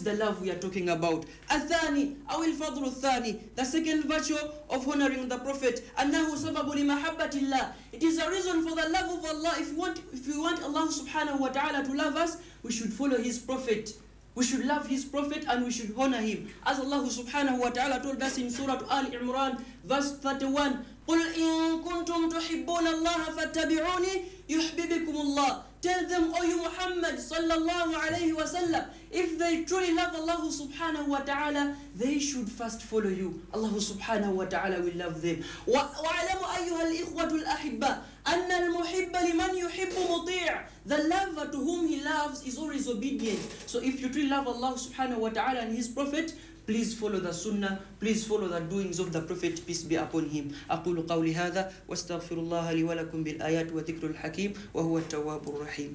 the love we are talking about. الثاني أو الفضل الثاني, the second virtue of honoring the Prophet, أنه سبب لمحبة الله. It is a reason for the love of Allah. If we want Allah subhanahu wa ta'ala to love us, we should follow His Prophet. We should love His Prophet and we should honor him. As Allah subhanahu wa ta'ala told us in Surah Al-Imran, verse 31, قُلْ إِن كُنْتُمْ تُحِبُّونَ اللَّهَ فَاتَّبِعُونِي يُحْبِبِكُمُ اللَّهِ. Tell them, O you Muhammad sallallahu alayhi wa sallam, if they truly love Allah subhanahu wa ta'ala, they should first follow you. Allah subhanahu wa ta'ala will love them. وَعَلَمُوا أَيُّهَا الْإِخْوَةُ الْأَحِبَّةُ أَنَّ الْمُحِبَّ لِمَنْ يُحِبُّ مُطِيعٌ. The lover to whom he loves is always obedient. So if you truly love Allah subhanahu wa ta'ala and His Prophet, please follow the sunnah, please follow the doings of the Prophet, peace be upon him. أقول قولي هذا واستغفر الله لي ولكم بالآيات وذكر الحكيم وهو التواب الرحيم.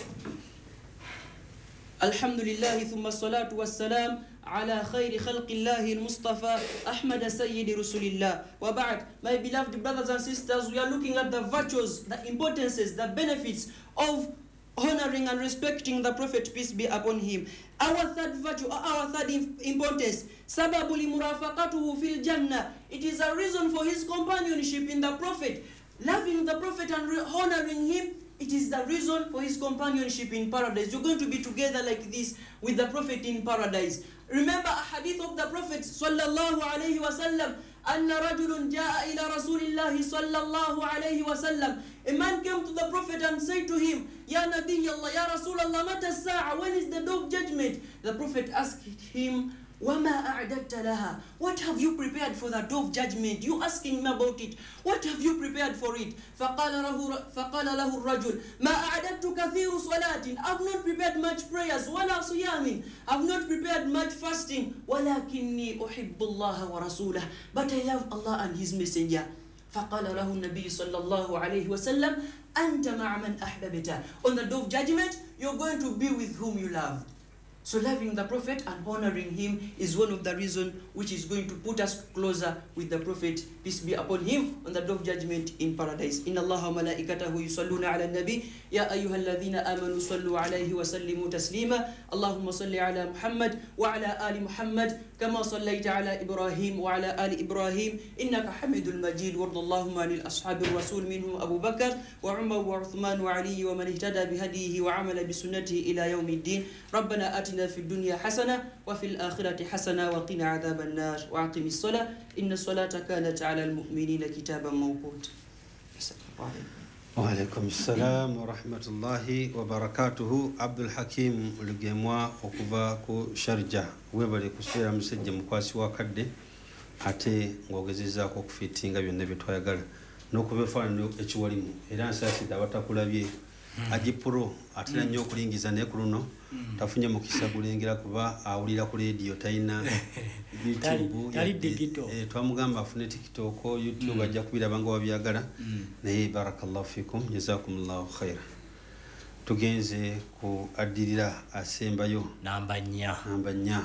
الحمد لله ثم الصلاة والسلام على خير خلق الله المصطفى أحمد سيد رسول الله. وبعد, my beloved brothers and sisters, we are looking at the virtues, the importances, the benefits of honoring and respecting the Prophet, peace be upon him. Our third virtue, our third importance, سبب لمرافقته في الجنة. It is a reason for his companionship in the Prophet. Loving the Prophet and honoring him, it is the reason for his companionship in paradise. You're going to be together like this with the Prophet in paradise. Remember a hadith of the Prophet sallallahu alayhi wa sallam, أن رجل جاء إلى رسول الله صلى الله عليه وسلم. A man came to the Prophet and said to him, Ya Nabi Allah, Ya Rasul Allah, mata sa'a, when is the day of judgment? The Prophet asked him, وَمَا أَعْدَدْتَ لَهَا. What have you prepared for the day of judgment? You asking me about it. What have you prepared for it? فَقَالَ لَهُ الرَّجُلُ مَا أَعْدَدْتُ كَثِيرُ صَلَاةٍ. I've not prepared much prayers. وَلَا صِيَامٍ. I've not prepared much fasting. وَلَكِنِّي أُحِبُّ اللَّهَ وَرَسُولَهُ. But I love Allah and His Messenger. فَقَالَ لَهُ النَّبِيُّ صَلَّى اللَّهُ عَلَيْهِ وَسَلَّمَ أَنْتَ مَعَ مَنْ أَحْبَبْتَ. On the day of judgment, you're going to be with whom you love. So loving the Prophet and honoring him is one of the reasons which is going to put us closer with the Prophet, peace be upon him, on the day of judgment in paradise. Inna Allaha wa malaikatahu yusalluna ala nabi ya ayyuhalladhina amanu sallu alayhi wa sallimu taslima. Allahumma salli ala Muhammad wa ala ali Muhammad kama sallaita ala Ibrahim wa ala ali Ibrahim innaka Hamidul Majid. Warda Allahumma anil ashabir rasul minhum Abu Bakr wa Umar wa Uthman wa Ali wa man ihtada bihadihi wa amala bisunnatihi ila yawmiddin. Rabbana atina في الدنيا حسنة وفي الآخرة حسنة وقنا عذاب النار وأقم الصلاة إن الصلاة كانت على المؤمنين كتابا موقوتا. وعليكم السلام ورحمة الله وبركاته. عبد الحكيم Lugemwa okuva ku Sharjah, webale kuseera musejja mukwasi wakadde ate ng'ogezezaako okufitinga byonna bye twayagala n'okubefaanano ekiwalimu era nsaasidde abatakulabye Ajipuro atera nnyo okulingiza naye ku luno tafunye mukisa gulengera kuba awulira ku radio tayina YouTube. Twamugamba afune TikTok, YouTube ajja kubiraba nga wabyagala naye barakallahu fikum, jazakumullahu khaira. Tugenze ku addirira asembayo namba 4.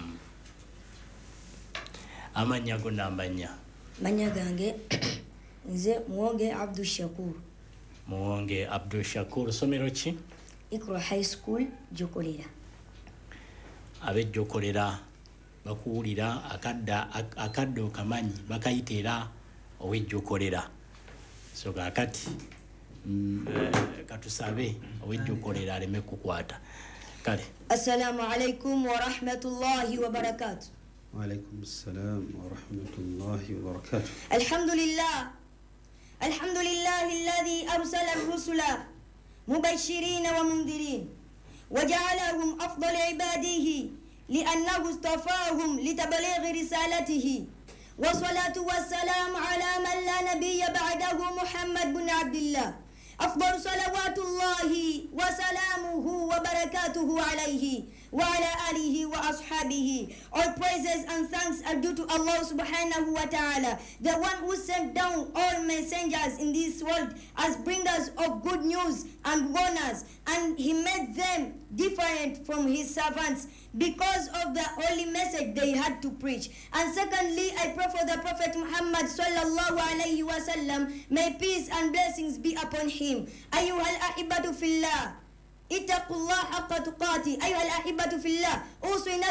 Amanya go namba 4. Manya gange nze Muwonge Abdul Shakur. Muwonge Abdul Shakur, somero ki? Ikro High School Jokolera. Abe Jokolera bakuwulira akadde okamanyi bakayitera owe Jokolera. So kakati katusabe owe Jokolera aleme kukwata. Kale. Assalamu alaikum wa rahmatullahi wa barakatuh. Wa alaikum assalam wa rahmatullahi wa barakatuh. Alhamdulillah. الحمد لله الذي أرسل الرسل مبشرين ومنذرين وجعلهم أفضل عباده لأنه اصطفاهم لتبليغ رسالته والصلاة والسلام على من لا نبي بعده محمد بن عبد الله أفضل صلوات الله وسلامه وبركاته عليه وعلى آله وأصحابه. All praises and thanks are due to Allah subhanahu wa ta'ala, the one who sent down all messengers in this world as bringers of good news and warners, and he made them different from his servants because of the holy message they had to preach. And secondly, I pray for the Prophet Muhammad sallallahu alayhi wa sallam, may peace and blessings be upon him. Ayyuhal ahibatu fillah, ittaqullah haqqa tuqati. Ayyuhal ahibatu fillah,